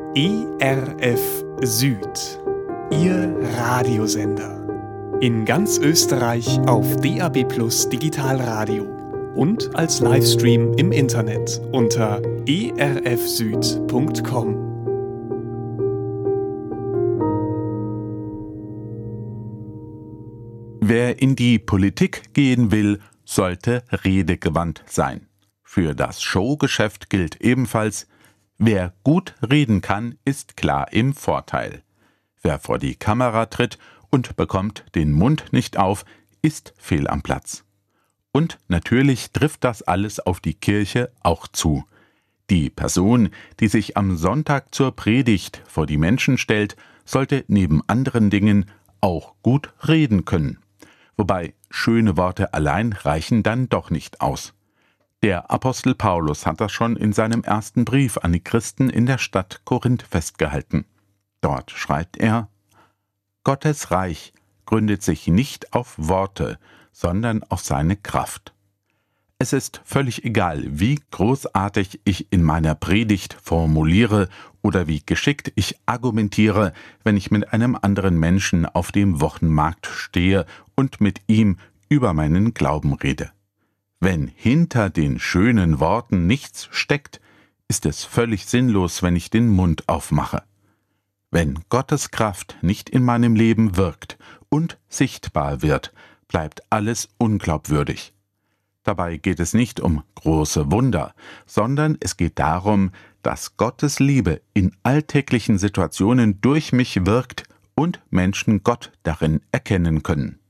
ERF Süd, Ihr Radiosender. In ganz Österreich auf DAB+ Digitalradio und als Livestream im Internet unter erfsüd.com. Wer in die Politik gehen will, sollte redegewandt sein. Für das Showgeschäft gilt ebenfalls: Wer gut reden kann, ist klar im Vorteil. Wer vor die Kamera tritt und bekommt den Mund nicht auf, ist fehl am Platz. Und natürlich trifft das alles auf die Kirche auch zu. Die Person, die sich am Sonntag zur Predigt vor die Menschen stellt, sollte neben anderen Dingen auch gut reden können. Wobei schöne Worte allein reichen dann doch nicht aus. Der Apostel Paulus hat das schon in seinem ersten Brief an die Christen in der Stadt Korinth festgehalten. Dort schreibt er: Gottes Reich gründet sich nicht auf Worte, sondern auf seine Kraft. Es ist völlig egal, wie großartig ich in meiner Predigt formuliere oder wie geschickt ich argumentiere, wenn ich mit einem anderen Menschen auf dem Wochenmarkt stehe und mit ihm über meinen Glauben rede. Wenn hinter den schönen Worten nichts steckt, ist es völlig sinnlos, wenn ich den Mund aufmache. Wenn Gottes Kraft nicht in meinem Leben wirkt und sichtbar wird, bleibt alles unglaubwürdig. Dabei geht es nicht um große Wunder, sondern es geht darum, dass Gottes Liebe in alltäglichen Situationen durch mich wirkt und Menschen Gott darin erkennen können.